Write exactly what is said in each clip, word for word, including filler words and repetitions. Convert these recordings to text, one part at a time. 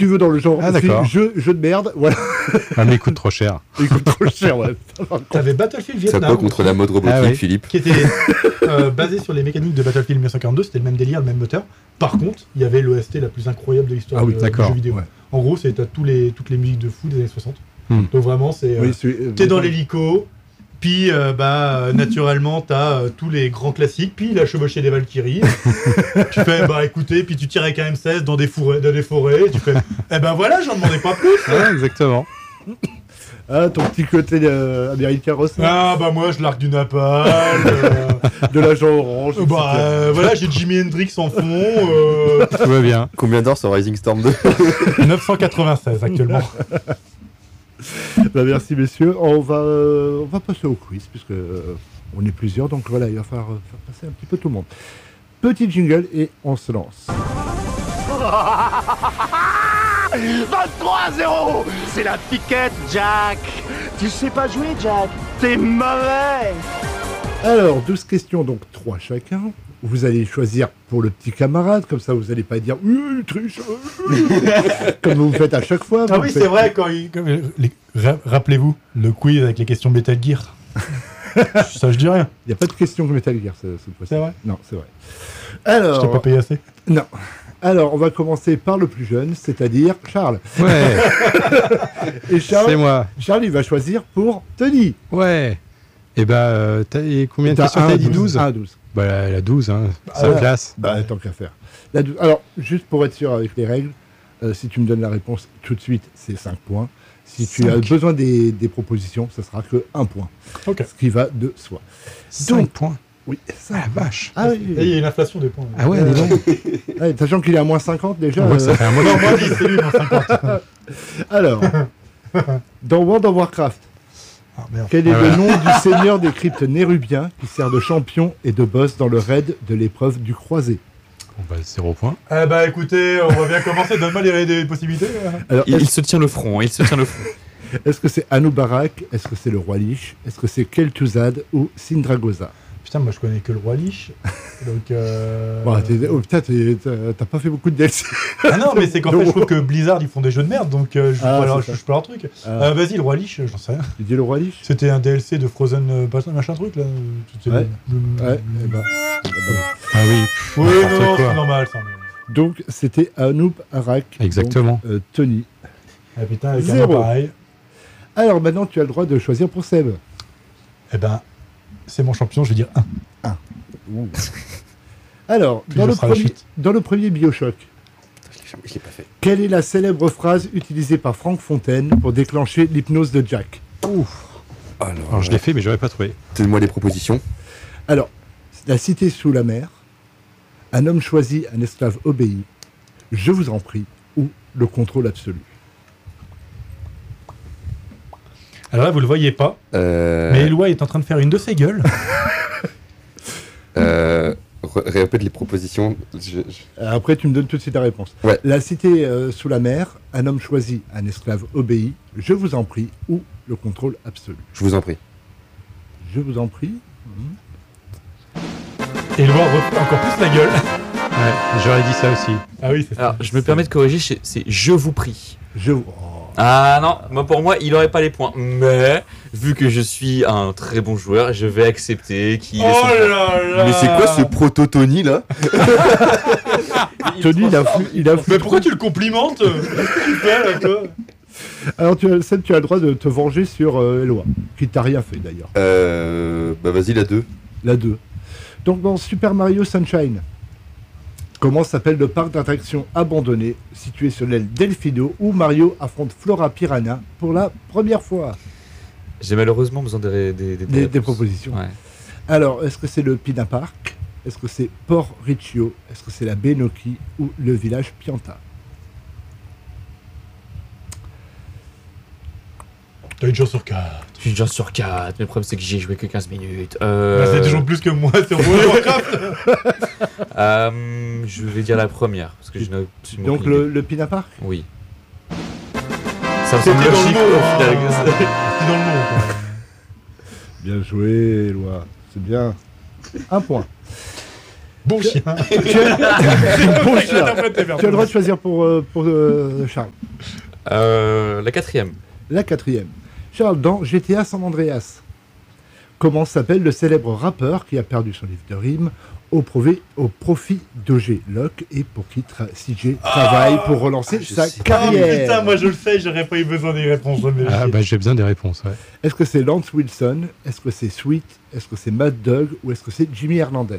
tu veux dans le genre ah, d'accord. jeu, jeu de merde, voilà. Ah, mais il coûte trop cher. Il coûte trop cher, ouais. T'avais Battlefield Ça Vietnam. pas contre la mode robotique, Ah oui. Philippe. Qui était euh, basé sur les mécaniques de Battlefield dix-neuf cent quarante-deux, c'était le même délire, le même moteur. Par contre, il y avait l'O S T la plus incroyable de l'histoire Ah oui, de- d'accord. du jeu vidéo. Ouais. En gros, c'est t'as tous les, toutes les musiques de fou des années soixante. Hmm. Donc vraiment, c'est... euh, Oui, c'est- T'es dans l'hélico, puis euh, bah, euh, naturellement, t'as euh, tous les grands classiques, puis la chevauchée des Valkyries. Tu fais, bah écoutez, puis tu tires avec un M seize dans des, fourrés, dans des forêts, tu fais, eh ben voilà, j'en demandais pas plus. Ouais, exactement. Ah, ton petit côté euh, américain ressort. Ah bah moi, je largue du napalm. euh, De l'agent orange. bah et cetera. euh, voilà, j'ai Jimi Hendrix en fond. Euh, Tout va bien. Combien d'heures sur Rising Storm deux? neuf cent quatre-vingt-seize actuellement. Bah, merci messieurs. On va, euh, on va passer au quiz puisque euh, on est plusieurs, donc voilà, il va falloir euh, faire passer un petit peu tout le monde. Petit jingle et on se lance. vingt-trois à zéro. C'est la piquette, Jack. Tu sais pas jouer, Jack. T'es mauvais. Alors, douze questions, donc trois chacun. Vous allez choisir pour le petit camarade, comme ça vous n'allez pas dire oui, il triche, euh, comme vous faites à chaque fois. Ah vous oui, faites- c'est vrai, quand il... comme, euh, les- ra- rappelez-vous, le quiz avec les questions Metal Gear. Ça, je dis rien. Il n'y a pas de question que Metal Gear ce- cette fois-ci. C'est vrai. Non, c'est vrai. Je Alors, t'ai pas payé assez. non. Alors, on va commencer par le plus jeune, c'est-à-dire Charles. Ouais, Et Charles, c'est moi. Charles, il va choisir pour Tony. Ouais. Et bah, euh, t'as et combien de T'as questions un t'as dit douze. douze un à douze. Bah, la, la douze, hein. C'est Ah, classe. Bah, tant qu'à faire. La douze. Alors, juste pour être sûr avec les règles, euh, si tu me donnes la réponse tout de suite, c'est cinq points. Si tu as Cinq. besoin des, des propositions, ça sera que un point. Ok. Ce qui va de soi. cinq Donc- points. Oui, Ah, ça. la vache. Ah Et il y oui. a une inflation des points. Ah ouais, dis donc. Ouais, sachant qu'il est à moins cinquante déjà. Ouais, euh, ça fait un mois Non, que- moi, dix, c'est lui, moins cinquante. Alors, dans World of Warcraft, Ah, merde. quel est Ah le ouais. nom du seigneur des cryptes nérubien qui sert de champion et de boss dans le raid de l'épreuve du croisé? Bon, bah, zéro point. Eh bah écoutez, on va bien commencer. Donne-moi les, des possibilités. hein. Alors, Il, il est-ce, se tient le front, il se tient le front. est-ce que c'est Anub'arak? Est-ce que c'est le roi Lich? Est-ce que c'est Kel'Thuzad ou Sindragosa? Putain, moi je connais que le roi Lich. Donc. Euh... Bon, t'es- oh, putain, t'es- t'as t'as pas fait beaucoup de D L C. Ah non, mais c'est qu'en fait, je trouve que Blizzard ils font des jeux de merde, donc euh, je joue Ah, pas leur, c'est ça. je joue pas leur truc. Ah. Euh, Vas-y, le roi Lich, j'en sais rien. Tu dis le roi Lich? C'était un D L C de Frozen euh, machin- machin truc là. C'était Ouais. le- le- Ouais, eh ben, Ah oui. Oui, N'importe non, quoi. c'est normal ça. mais- donc, c'était Anub'arak. Exactement. Donc, euh, Tony. Ah putain, avec un Zéro. nom pareil. Alors, maintenant, tu as le droit de choisir pour Seb. Eh ben, c'est mon champion, je vais dire un. Alors, Puis dans je le, ferai la premier, chute. dans le premier Bioshock, Je l'ai pas fait. quelle est la célèbre phrase utilisée par Frank Fontaine pour déclencher l'hypnose de Jack? Alors, Alors, je l'ai fait, mais j'aurais pas trouvé. donne-moi les propositions. Alors, la cité sous la mer, un homme choisi, un esclave obéi, je vous en prie, ou le contrôle absolu. Alors là, vous le voyez pas, Euh, mais Eloi est en train de faire une de ses gueules. euh, re- répète les propositions. Je- je- Après, tu me donnes tout de suite la réponse. Ouais. La cité euh, sous la mer, un homme choisi, un esclave obéi, je vous en prie, ou le contrôle absolu. Je vous en prie. Je vous en prie. Eloi refait encore plus la gueule. Ouais, j'aurais dit ça aussi. Ah oui, c'est ça. Alors, je me permets de corriger, c'est- c'est je vous prie. Je vous... Ah non, moi pour moi, il aurait pas les points. Mais, vu que je suis un très bon joueur, je vais accepter qu'il ait son Oh point. là là. Mais c'est quoi ce proto-Tony là? Tony, il a fou... Il a fou- Mais pourquoi tu le complimentes? Qu'est-ce que tu fais là, toi? Alors, tu as, Seb, tu as le droit de te venger sur euh, Eloi, qui t'a rien fait d'ailleurs. Euh, bah vas-y la deux. La deux. Donc, dans Super Mario Sunshine, comment s'appelle le parc d'attractions abandonné situé sur l'île Delfino où Mario affronte Flora Piranha pour la première fois? J'ai malheureusement besoin des, des, des, Des, des réponses. propositions. Ouais. Alors, est-ce que c'est le Pina Park? Est-ce que c'est Port Riccio? Est-ce que c'est la baie Noki ou le village Pianta? T'as une chance sur quatre. Je suis déjà sur quatre, mais le problème c'est que j'y ai joué que quinze minutes. Euh... Bah, c'est toujours plus que moi sur World of Warcraft. euh, je vais dire la première, parce que je n'ai absolument Donc, aucune le, idée. le Pina Park? Oui. Ça me C'était semble dans le logique mot, au hein. final. C'est dans le nom. quoi. Bien joué, Eloi. C'est bien. Un point. Bon chien. Tu as, bon chien. Tu as le droit de choisir pour, euh, pour euh, Charles. Euh, la quatrième. La quatrième. Charles, dans G T A San Andreas, comment s'appelle le célèbre rappeur qui a perdu son livre de rimes au, prové, au profit d'O G Locke et pour qui tra- C J travaille pour relancer ah, sa sais. Ah, carrière? putain, moi je le sais, j'aurais pas eu besoin des réponses. Ah, bah j'ai besoin des réponses, ouais. Est-ce que c'est Lance Wilson? Est-ce que c'est Sweet? Est-ce que c'est Mad Dog? Ou est-ce que c'est Jimmy Hernandez?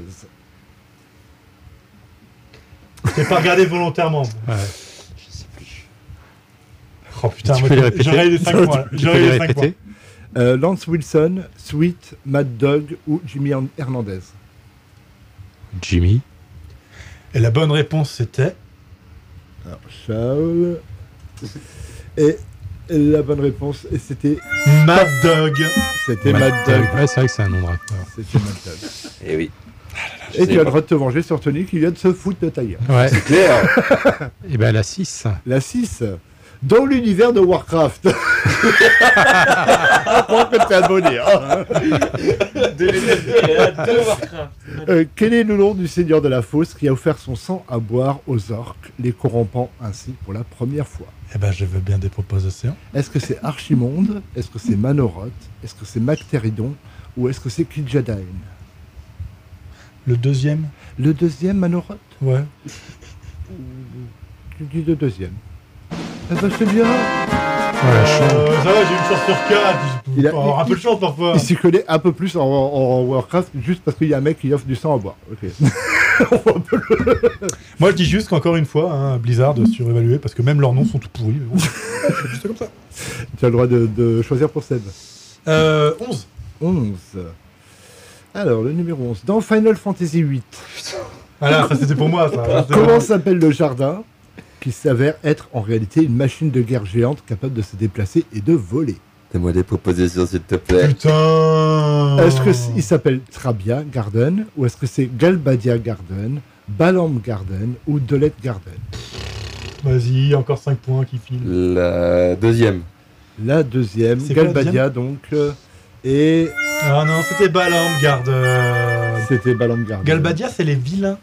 Je t'ai pas regardé volontairement. ouais. Je sais plus. Oh putain, Tu moi, peux les répéter j'aurais eu les cinq points. là. Tu peux J'aurais eu les les cinq points. répéter euh, Lance Wilson, Sweet, Mad Dog ou Jimmy Hernandez? Jimmy. Et la bonne réponse c'était. Alors, Charles. Et la bonne réponse, et c'était Mad Dog. c'était Mad Dog. Ouais, c'est vrai que c'est un nom de rappeur. C'était Mad Dog. Eh oui. Et tu as le droit de te venger sur Tony qui vient de se foutre de ta gueule. Ouais. C'est clair. Et ben la six. La six. Dans l'univers de Warcraft. Apprends que t'es abonné. Hein. Euh, quel est le nom du seigneur de la fosse qui a offert son sang à boire aux orques, les corrompant ainsi pour la première fois? Eh ben, je veux bien des propositions. Est-ce que c'est Archimonde? Est-ce que c'est Manoroth? Est-ce que c'est Mactéridon? Ou est-ce que c'est Kil'jaeden? Le deuxième. Le deuxième, Manoroth? Ouais. Tu dis le deuxième. Eh ben c'est bien. Voilà, chance. Euh, ça va, j'ai une chance sur quatre. Il Il a- faut avoir un peu de chance parfois. Il s'y connaît un peu plus en, en Warcraft juste parce qu'il y a un mec qui offre du sang à boire. Ok. On voit un peu le- Moi, je dis juste qu'encore une fois, hein, Blizzard surévalué parce que même leurs noms sont tout pourris. mais bon, c'est juste comme ça. Tu as le droit de, de choisir pour Seb. Euh, onze. onze. Alors, le numéro onze. Dans Final Fantasy huit, Voilà, ça c'était pour moi. Ça. comment s'appelle le jardin qui s'avère être en réalité une machine de guerre géante capable de se déplacer et de voler? Donne-moi des propositions, s'il te plaît. Putain. Est-ce qu'il s'appelle Trabia Garden ou est-ce que c'est Galbadia Garden, Balamb Garden ou Dolet Garden? Vas-y, encore cinq points qui filent. La deuxième. La deuxième, C'est quoi la Galbadia donc, euh, et Ah non, c'était Balamb Garden. c'était Balamb Garden. Galbadia, c'est les vilains.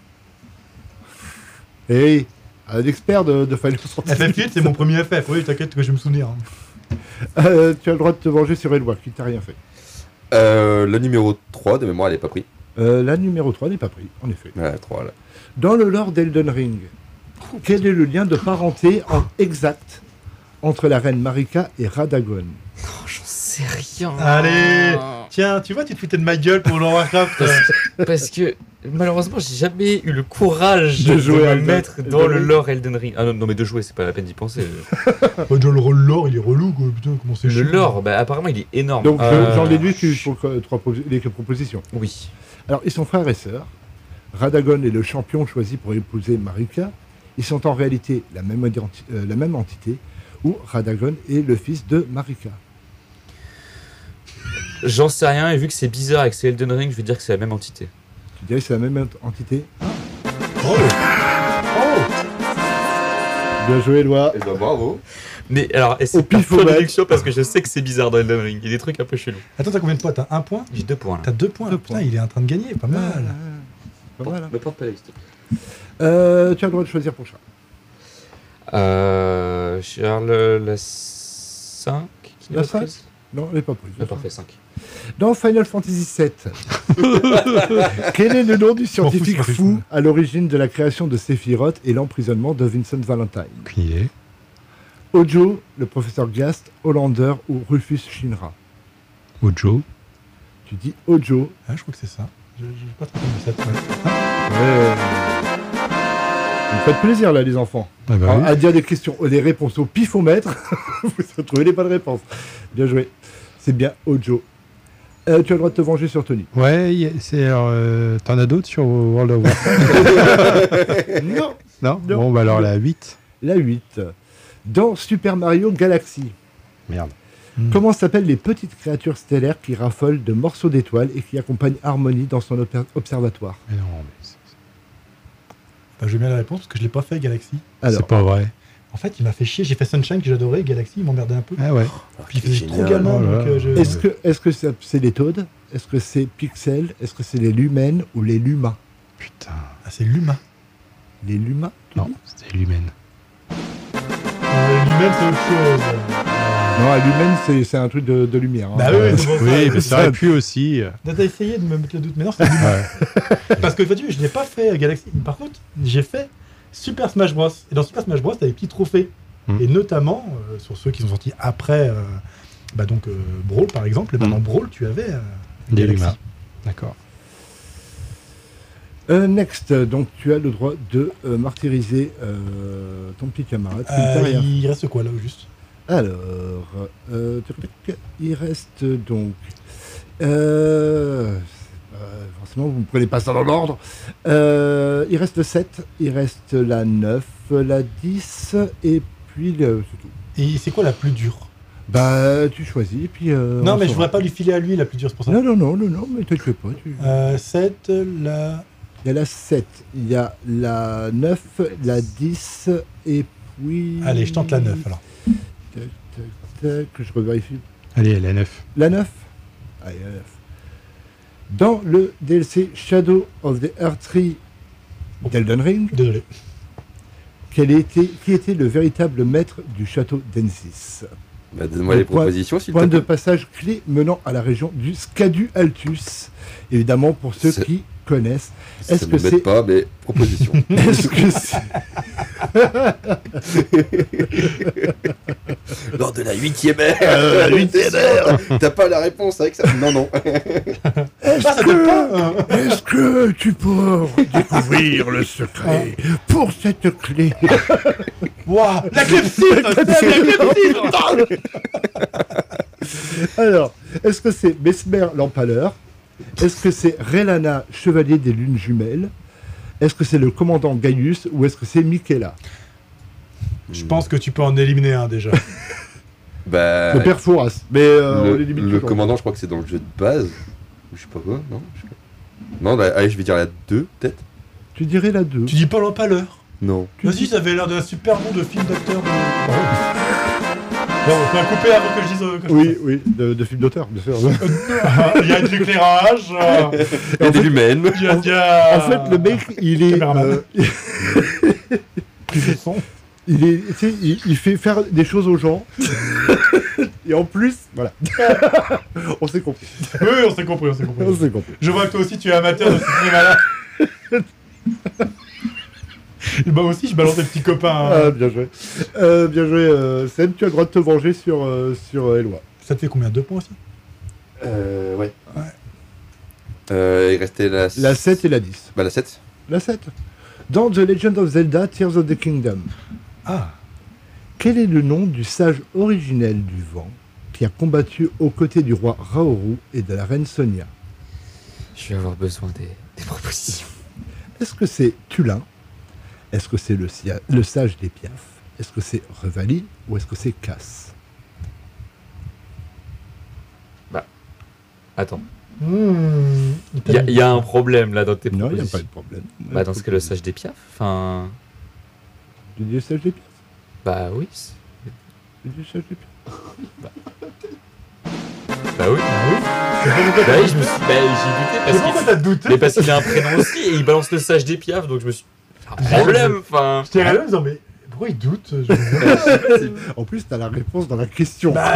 Et un expert de, de Final Fantasy. F F huit, c'est mon premier F F. Oui, t'inquiète que je vais me souvenir. hein. Euh, tu as le droit de te venger sur Eloi, qui t'a rien fait. Euh, le numéro trois, de mémoire, elle est pas pris. Euh, la numéro trois n'est pas pris, en effet. Ouais, trois, là. Dans le lore d'Elden Ring, quel est le lien de parenté en exact entre la reine Marika et Radagon? Oh, j'en sais rien. Allez. Tiens, tu vois, tu te foutais de ma gueule pour le Warcraft. Parce, parce que malheureusement, j'ai jamais eu le courage De de, jouer à me Elden- mettre dans Elden le Ring. lore Elden Ring. Ah non, non, mais de jouer, c'est pas la peine d'y penser. Oh, déjà, le lore, il est relou, quoi. Putain, comment c'est Le chiant. lore, bah, apparemment, il est énorme. Donc, je- Euh, j'en déduis que tu pour trois pro- les propositions. Oui. Alors, ils sont frères et sœurs. Radagon est le champion choisi pour épouser Marika. Ils sont en réalité la même, identi- euh, la même entité, où Radagon est le fils de Marika. J'en sais rien, et vu que c'est bizarre et que c'est Elden Ring, je vais dire que c'est la même entité. Tu dirais que c'est la même ent- entité? Oh. Oh. Bien joué, Eloi. Eh ben, bravo. Mais alors, et Au c'est pas pif, au pure mat. déduction parce que je sais que c'est bizarre dans Elden Ring. Il y a des trucs un peu chelous. Attends, t'as combien de points? T'as un point? J'ai deux points là. T'as deux points. Deux Putain, points. il est en train de gagner, pas mal. Ah, pas mal, hein. Me porte pas l'œil, s'il te plaît. Euh, tu as le droit de choisir pour Charles. Euh. Charles, la cinq qui n'est La pas cinq prise Non, elle n'est pas prise. Ah, parfait, cinq. Dans Final Fantasy sept, quel est le nom du m'en fous, scientifique c'est pas fou fait. à l'origine de la création de Sephiroth et l'emprisonnement de Vincent Valentine? Aucune idée. Ojo, le professeur Gast, Hollander ou Rufus Shinra? Ojo. Tu dis Ojo. Ah, je crois que c'est ça. Je n'ai pas trop compris ça. Ouais. Ouais. Vous me faites plaisir là, les enfants. Ah bah Alors, oui. à dire des questions, des réponses au pifomètre, vous retrouvez les bonnes réponses. Bien joué. C'est bien Ojo. Euh, tu as le droit de te venger sur Tony. Ouais, y a- c'est alors, euh, t'en as d'autres sur World of Warcraft? Non. Non. Non. Bon, bah alors la huit. La huit. Dans Super Mario Galaxy, Merde. Hmm. comment s'appellent les petites créatures stellaires qui raffolent de morceaux d'étoiles et qui accompagnent Harmony dans son opé- observatoire? Mais non, mais c'est- Bah, je veux bien la réponse parce que je l'ai pas fait, Galaxy. Alors, c'est pas vrai. En fait, il m'a fait chier. J'ai fait Sunshine que j'adorais. Galaxy, il m'emmerdait un peu. Ah ouais. Puis il c'est faisait trop génial. gamin. Oh là donc, là. euh, je... est-ce que est-ce que c'est c'est les Toads? Est-ce que c'est Pixel? Est-ce que c'est les Lumens ou les Luma? Putain. Ah, c'est l'humain. Les Lumas tu Non, dis c'était l'humaine. Euh, l'humain, c'est autre chose. Non, à l'humaine, c'est c'est un truc de, de lumière. hein. Bah oui, oui, c'est pour ça. Oui, mais ça aurait pu aussi. T'as essayé de me mettre le doute, mais non, c'est l'humain. Ouais. Parce que vois-tu, je n'ai pas fait Galaxy. Par contre, j'ai fait Super Smash Bros. Et dans Super Smash Bros, t'as des petits trophées. Mm. Et notamment, euh, sur ceux qui sont sortis après, euh, bah donc euh, Brawl par exemple, et ben Mm. dans Brawl, tu avais euh, Des Galaxy. humains. D'accord. Euh, next, donc tu as le droit de euh, martyriser euh, ton petit camarade. qui est Euh, derrière. il reste quoi là, au juste? Alors, euh, tac, tac, il reste donc. Euh, euh, forcément, vous ne prenez pas ça dans l'ordre. Euh, il reste le sept, il reste la neuf, la dix, et puis le, c'est tout. Et c'est quoi la plus dure? Bah, tu choisis, puis. euh, Non, on mais je saura. voudrais pas lui filer à lui la plus dure, c'est pour ça. Non, non, non, non, non, mais t'inquiète pas. Tu... Euh, sept, la. Il y a la sept, il y a la neuf, la dix, et puis. Allez, je tente la neuf alors. Tac, tac, tac, que je revérifie. Allez, la neuf. La neuf. Allez, la neuf. Dans le D L C Shadow of the Earth Tree d'Elden Ring, Désolé. quel était, qui était le véritable maître du château d'Ensis? Bah, donne-moi Le les point- propositions, s'il te Point de plaît. passage clé menant à la région du Scadu Altus. Évidemment, pour ceux C'est- qui connaissent. Ça Est-ce ne que m'aide c'est- pas, mais propositions. Est-ce que c'est... Lors de la huitième heure, la huitième heure, t'as pas la réponse avec ça. Non, non. Est-ce Ah, ça que... donne pas hein. Est-ce que tu peux découvrir le secret pour cette clé? Waouh, la clepsydre, c'est la clepsydre. Alors, est-ce que c'est Mesmer l'Empaleur? Est-ce que c'est Relana, chevalier des lunes jumelles? Est-ce que c'est le commandant Gaius ou est-ce que c'est Michaela? Je pense que tu peux en éliminer un déjà. Bah, Le père Fouras. Mais euh, on le, l'élimine le toujours. commandant, je crois que c'est dans le jeu de base. Ou je sais pas quoi, non je sais pas. Non, bah, allez, je vais dire la deux, peut-être. Tu dirais la deux. Tu dis pas l'empaleur. Non. Vas-y, ça avait l'air d'un super nom de film d'acteur. De... Bon, on peut couper avant que je dise. euh, que- Oui, oui, de, de film d'auteur, bien sûr. Il y a de l'éclairage. euh, Il y a des humaines. Il y a, il y a- En fait, le mec, il est... Caméraman. euh, Plus de son. il, est tu sais, il, il fait faire des choses aux gens. Et en plus, voilà. On s'est compris. Oui, on s'est compris, on s'est compris. On s'est compris. Je vois que toi aussi tu es amateur de ce cinéma-là. Et bah aussi, je balance des petits copains. hein. Ah, bien joué. Euh, bien joué, euh, Sam. Tu as le droit de te venger sur, euh, sur euh, Eloi. Ça te fait combien? Deux points aussi? Euh, ouais. Ouais. Euh, il restait la... La sept et la dix. Bah, la sept. La sept. Dans The Legend of Zelda Tears of the Kingdom, Ah. quel est le nom du sage originel du vent qui a combattu aux côtés du roi Raoru et de la reine Sonia? Je vais avoir besoin des, des propositions. Est-ce que c'est Tulin? Est-ce que c'est le, sia- le sage des Piaf? Est-ce que c'est Revali ou est-ce que c'est Cass? Attends. Mmh. Il y, a- il y a un problème là dans tes Non, il n'y a propositions. pas de problème. Bah, dans ce cas, le sage des Piaf. Enfin. Tu dis le sage des Piaf? Bah oui. c'est- Tu dis le sage des Piaf? Bah oui. Bah oui, je me suis. Bah, j'ai douté Mais parce pourquoi qu'il. t'as douté? Mais parce qu'il a un prénom aussi et il balance le sage des Piaf, donc je me suis. Un problème, enfin. Je t'ai regardé en disant, mais pourquoi il doute? Je- En plus, tu as la réponse dans la question. Bah,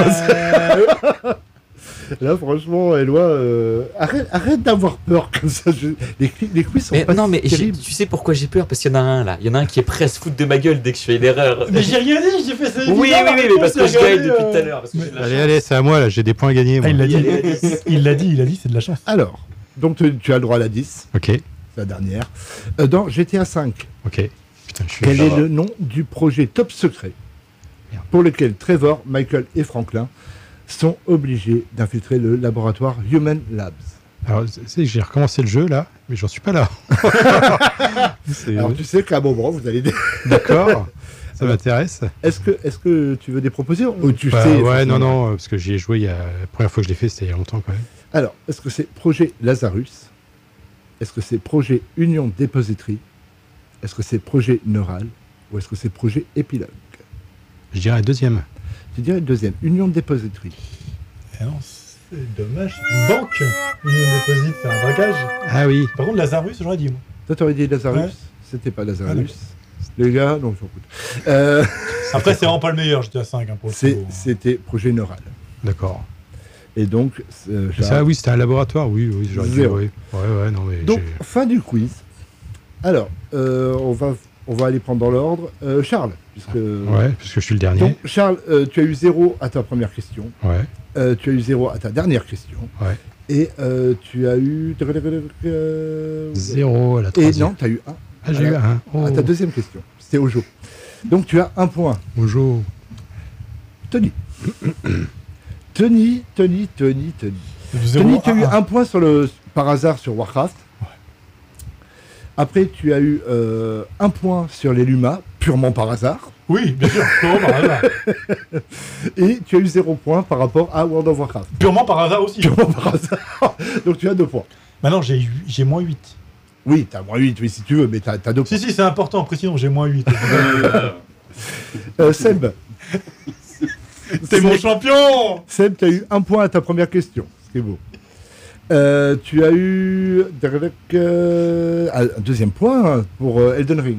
Là, franchement, Eloi, euh, arrête, arrête d'avoir peur comme ça. Je- Les, cli- les quiz sont Mais pas non, mais j'ai- terribles. tu sais pourquoi j'ai peur? Parce qu'il y en a un là. Il y en a un qui est prêt à se foutre de ma gueule dès que je fais une erreur. mais j'ai rien dit, j'ai fait ça. Oui, oui, oui, mais parce que je gagne depuis tout à l'heure. parce que j'ai de la Allez, chance. allez, c'est à moi là, j'ai des points à gagner. Ah, Moi. il l'a dit. Allez, allez. Il l'a dit, il a dit, c'est de la chance. Alors, donc tu, tu as le droit à la dix, Ok, c'est la dernière. Euh, dans G T A cinq, ok. Putain, je suis. quel ça est va. le nom du projet top secret Merde. pour lequel Trevor, Michael et Franklin sont obligés d'infiltrer le laboratoire Human Labs? Alors, tu sais, j'ai recommencé le jeu là, mais j'en suis pas là. C'est- Alors, tu sais qu'à un moment, vous allez... D'accord, ça m'intéresse. Est-ce que, est-ce que tu veux des propositions ou tu Bah, sais ouais, forcément non, non, parce que j'y ai joué il y a. La première fois que je l'ai fait, c'était il y a longtemps quand même. Alors, est-ce que c'est projet Lazarus? Est-ce que c'est projet Union Depository? Est-ce que c'est projet Neural? Ou est-ce que c'est projet Épilogue? Je dirais la deuxième. Je dirais le deuxième, Union Depository. Eh non, c'est dommage, c'est une banque. Union Deposit, c'est un braquage. Ah oui, Par contre, Lazarus, j'aurais dit. Moi. Toi, t'aurais dit Lazarus. Ouais. C'était pas Ah, Lazarus. d'accord. Les gars, donc j'en fous. Euh, Après, c'est vraiment pas le meilleur, j'étais à cinq hein, pour le c'est- coup. C'était projet neural. D'accord. Et donc, euh, Mais ça, oui, c'était un laboratoire, oui, oui, j'aurais dû, Zéro. oui. Ouais, ouais, non, mais donc j'ai- fin du quiz. Alors, euh, on va on va aller prendre dans l'ordre. Euh, Charles, puisque Ouais, parce que je suis le dernier. donc Charles, euh, tu as eu zéro à ta première question. Ouais, Euh, tu as eu zéro à ta dernière question. ouais. Et euh, tu as eu euh, Zéro à la Et troisième. non, tu as eu un Ah, j'ai eu un. Oh, à ta deuxième question. C'était au jeu. Donc tu as un point. Mojo. Tony. Tony, Tony, Tony, Tony. Du zéro Tony, tu as à eu un. un point sur le, par hasard sur Warcraft. Après, tu as eu euh, un point sur les Luma, purement par hasard. Oui, bien sûr, purement par hasard. Et tu as eu zéro point par rapport à World of Warcraft. Purement par hasard aussi. Purement par hasard. Donc tu as deux points. Maintenant, j'ai eu- j'ai moins huit. Oui, tu as moins huit, oui, si tu veux, mais tu as, deux points. Si, si, c'est important, précisons, j'ai moins huit. Euh, Seb, T'es mon champion. Seb, tu as eu un point à ta première question. C'est beau. Euh, tu as eu euh, un deuxième point hein, pour euh, Elden Ring.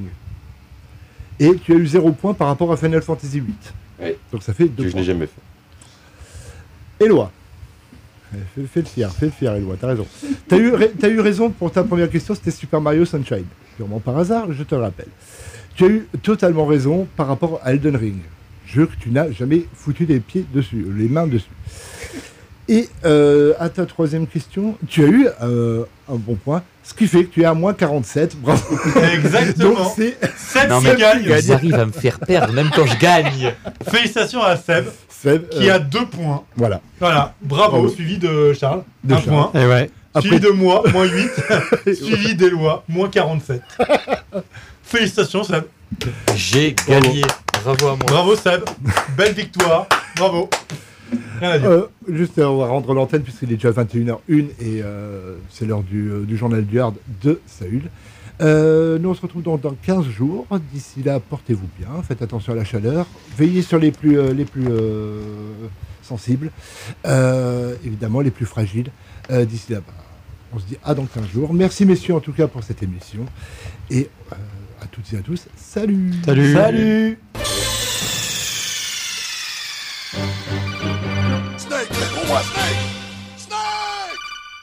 Et tu as eu zéro point par rapport à Final Fantasy huit. Ouais. Donc ça fait Que deux je points. n'ai jamais fait. Éloi. Fais, fais le fier, fais le fier, Éloi, t'as raison. T'as eu, ra- t'as eu raison pour ta première question, c'était Super Mario Sunshine. Purement par hasard, je te le rappelle. Tu as eu totalement raison par rapport à Elden Ring. Jeu que tu n'as jamais foutu les pieds dessus, les mains dessus. Et euh, à ta troisième question, tu as eu euh, un bon point, ce qui fait que tu es à moins quarante-sept. Bravo. Exactement. Donc c'est Seb Non, qui mais gagne. ils arrivent à me faire perdre, même quand je gagne. Félicitations à Seb Seb, qui euh, a deux points. voilà. Voilà, bravo, Bravo. suivi de Charles, De un Charles. point. Et ouais. Après- Suivi de moi, moins huit. Suivi d'Éloi, moins quarante-sept. Félicitations Seb. J'ai gagné. Bravo à moi. Bravo Seb. Belle victoire. Bravo. Rien à dire. Euh, juste, euh, on va rendre l'antenne puisqu'il est déjà vingt et une heures une et euh, c'est l'heure du, euh, du journal du Hard de Saül. Euh, nous on se retrouve dans, dans quinze jours. D'ici là, portez-vous bien, faites attention à la chaleur, veillez sur les plus, euh, les plus euh, sensibles, euh, évidemment les plus fragiles. Euh, D'ici là, bah, on se dit à dans quinze jours. Merci messieurs en tout cas pour cette émission et euh, à toutes et à tous, salut. Salut. Salut. Snake, pour moi, Snake!